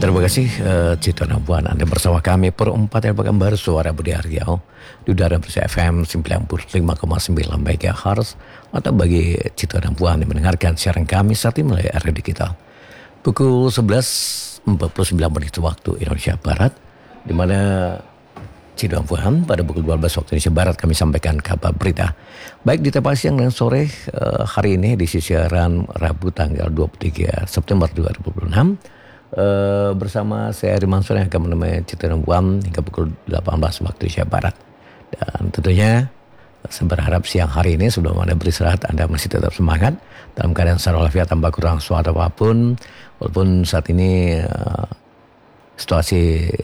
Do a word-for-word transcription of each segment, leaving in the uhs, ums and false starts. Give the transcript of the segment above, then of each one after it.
Terima kasih uh, Citra Nabuan, Anda bersama kami per empat yang Pekanbaru Suara Budaya Riau di udara bersama F M sembilan puluh lima koma sembilan megahertz atau bagi Citra Nabuan yang mendengarkan siaran kami saat ini melalui radio digital. Pukul sebelas empat puluh sembilan menit waktu Indonesia Barat, di mana Citra Nabuan pada pukul dua belas waktu Indonesia Barat kami sampaikan kabar berita. Baik di tempat siang dan sore uh, hari ini di siaran Rabu tanggal dua puluh tiga September dua ribu dua puluh enam. Uh, bersama saya Ari Mansur yang akan menemani Citra Nabuan hingga pukul delapan belas waktu Indonesia Barat. Dan tentunya saya berharap siang hari ini sebelum Anda beristirahat Anda masih tetap semangat dalam keadaan secara walafiat tanpa kurang suatu apapun. Walaupun saat ini uh, situasi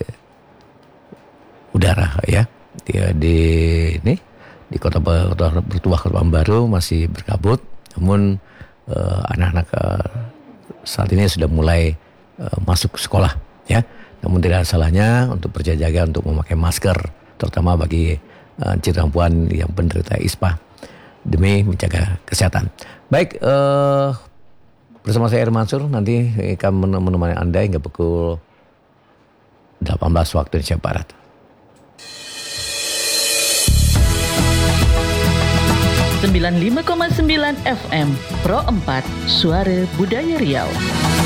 udara ya di, di ini di kota, kota Bertuah Kota Pekanbaru masih berkabut. Namun uh, anak-anak uh, saat ini sudah mulai Uh, masuk sekolah ya. Namun tidak ada salahnya untuk berjaga-jaga untuk memakai masker, terutama bagi uh, Citra Nabuan yang penderita I S P A demi menjaga kesehatan. Baik, uh, bersama saya Ari Mansur nanti akan menemani Anda hingga pukul delapan belas waktu Indonesia Barat. sembilan puluh lima koma sembilan F M Pro empat Suara Budaya Riau.